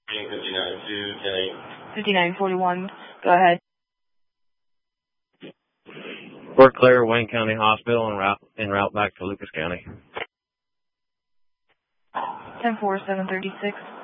5941. Go ahead. Fort Claire, Wayne County Hospital, en route back to Lucas County. 10-4, 736.